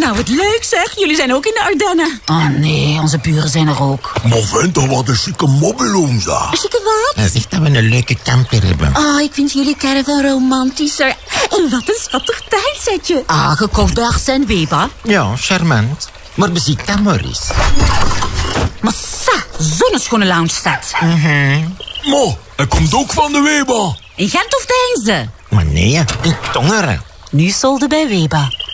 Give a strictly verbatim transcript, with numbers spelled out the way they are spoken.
Nou, wat leuk zeg. Jullie zijn ook in de Ardennen. Oh nee, onze buren zijn er ook. Maar vent, toch wat een chique mobiloom, zeg. Een chique wat? Hij zegt dat we een leuke camper hebben. Oh, ik vind jullie caravan romantischer. En wat een schattig tuinsetje. Ah, gekocht bij Arsène Weber. Ja, charmant. Maar beziek dat, Maurice. Massa, zo'n schone lounge staat. Mm-hmm. Maar, hij komt ook van de Weber. In Gent of Deinze? Maar nee, in Tongeren. Nu solde bij Weber.